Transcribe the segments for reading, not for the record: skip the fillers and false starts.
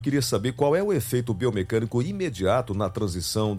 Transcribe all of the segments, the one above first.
Queria saber qual é o efeito biomecânico imediato na transição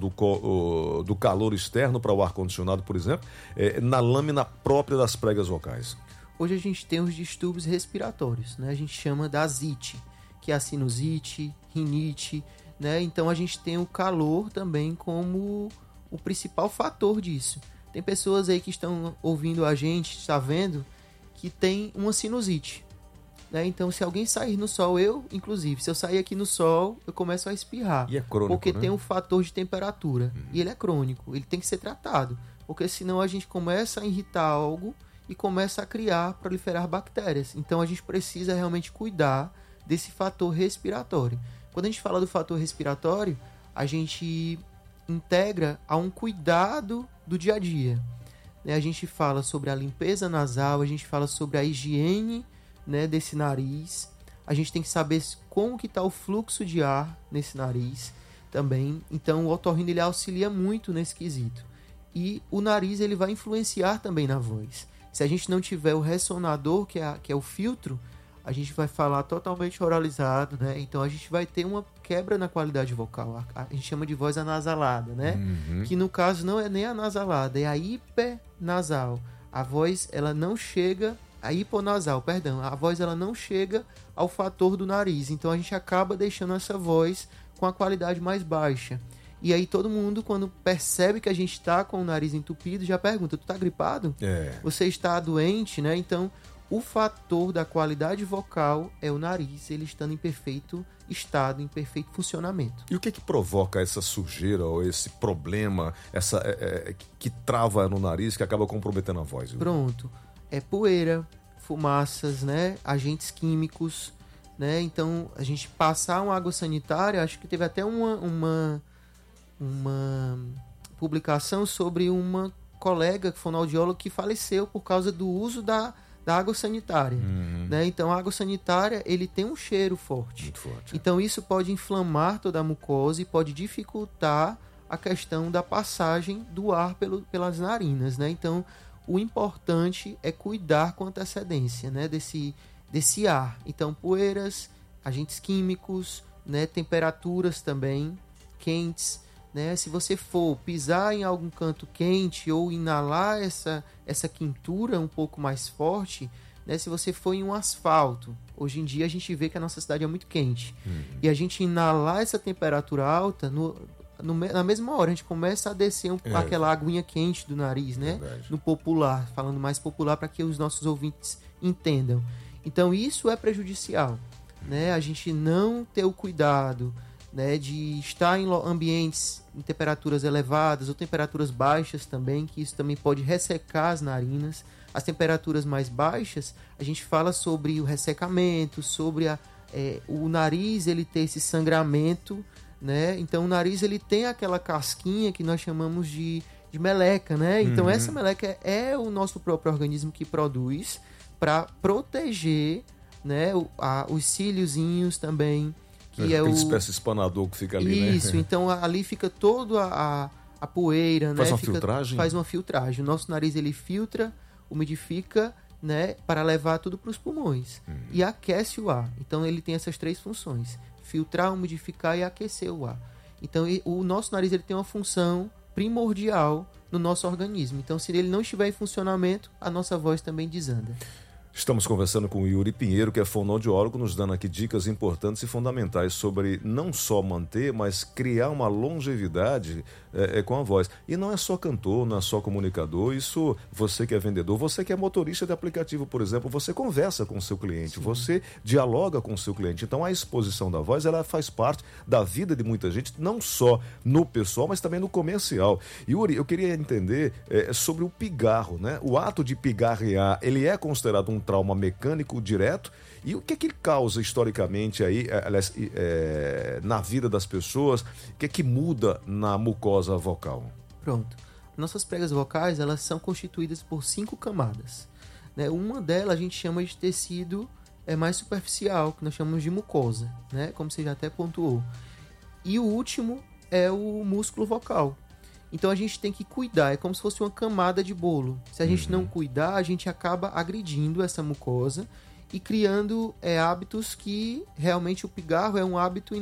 do calor externo para o ar-condicionado, por exemplo, na lâmina própria das pregas vocais. Hoje a gente tem os distúrbios respiratórios, né? A gente chama da asite, que é a sinusite, rinite, né? Então a gente tem o calor também como o principal fator disso. Tem pessoas aí que estão ouvindo a gente, está vendo, que tem uma sinusite. Né? Então, se alguém sair no sol, inclusive, se eu sair aqui no sol, eu começo a espirrar. E é crônico, porque né? tem um fator de temperatura. E ele é crônico, ele tem que ser tratado. Porque senão a gente começa a irritar algo e começa a proliferar bactérias. Então, a gente precisa realmente cuidar desse fator respiratório. Quando a gente fala do fator respiratório, a gente integra a um cuidado do dia a dia. Né? A gente fala sobre a limpeza nasal, a gente fala sobre a higiene, né, desse nariz. A gente tem que saber como que está o fluxo de ar nesse nariz também. Então o otorrino ele auxilia muito nesse quesito. E o nariz ele vai influenciar também na voz. Se a gente não tiver o ressonador, que é o filtro, a gente vai falar totalmente oralizado, né? Então a gente vai ter uma quebra na qualidade vocal. A gente chama de voz anasalada, né? Que no caso não é nem anasalada, é a hipernasal. A voz ela não chega... A hiponasal, perdão, a voz ela não chega ao fator do nariz, então a gente acaba deixando essa voz com a qualidade mais baixa. E aí todo mundo, quando percebe que a gente está com o nariz entupido, já pergunta, tu tá gripado? Você está doente, né? Então, o fator da qualidade vocal é o nariz, ele estando em perfeito estado, em perfeito funcionamento. E o que provoca essa sujeira ou esse problema, que trava no nariz, que acaba comprometendo a voz? Pronto. É poeira, fumaças, né? Agentes químicos, né? Então, a gente passar uma água sanitária, acho que teve até uma publicação sobre uma colega fonoaudióloga que faleceu por causa do uso da água sanitária. Né? Então, a água sanitária, ele tem um cheiro forte. Muito forte. Então, isso pode inflamar toda a mucosa e pode dificultar a questão da passagem do ar pelas narinas, né? Então, o importante é cuidar com antecedência, né, desse ar. Então, poeiras, agentes químicos, né, temperaturas também quentes. Né? Se você for pisar em algum canto quente ou inalar essa quentura um pouco mais forte, né, se você for em um asfalto, hoje em dia a gente vê que a nossa cidade é muito quente. E a gente inalar essa temperatura alta... na mesma hora, a gente começa a descer aquela aguinha quente do nariz, né? Verdade. No popular, falando mais popular para que os nossos ouvintes entendam. Então, isso é prejudicial, né? A gente não ter o cuidado, né, de estar em ambientes em temperaturas elevadas ou temperaturas baixas também, que isso também pode ressecar as narinas. As temperaturas mais baixas, a gente fala sobre o ressecamento, sobre o nariz ele ter esse sangramento, né? Então o nariz ele tem aquela casquinha que nós chamamos de meleca, né? Então essa meleca é o nosso próprio organismo que produz para proteger, né, os cíliozinhos também, que é uma espécie de espanador que fica ali, isso, né? Então ali fica toda a poeira, faz né? Uma filtragem? Faz uma filtragem. O nosso nariz ele filtra, umidifica, né, para levar tudo para os pulmões e aquece o ar. Então ele tem essas três funções: filtrar, umidificar e aquecer o ar. Então o nosso nariz ele tem uma função primordial no nosso organismo. Então se ele não estiver em funcionamento, a nossa voz também desanda. Estamos conversando com o Yuri Pinheiro, que é fonoaudiólogo, nos dando aqui dicas importantes e fundamentais sobre não só manter, mas criar uma longevidade com a voz. E não é só cantor, não é só comunicador, isso você que é vendedor, você que é motorista de aplicativo, por exemplo, você conversa com o seu cliente, você dialoga com o seu cliente. Então a exposição da voz, ela faz parte da vida de muita gente, não só no pessoal, mas também no comercial. Yuri, eu queria entender sobre o pigarro, né? O ato de pigarrear, ele é considerado um trauma mecânico direto? E o que ele causa historicamente aí, aliás, na vida das pessoas? O que muda na mucosa vocal? Pronto. Nossas pregas vocais, elas são constituídas por 5 camadas. Né? Uma delas a gente chama de tecido mais superficial, que nós chamamos de mucosa, né? Como você já até pontuou. E o último é o músculo vocal. Então a gente tem que cuidar, é como se fosse uma camada de bolo. Se a gente não cuidar, a gente acaba agredindo essa mucosa e criando hábitos que realmente o pigarro é um hábito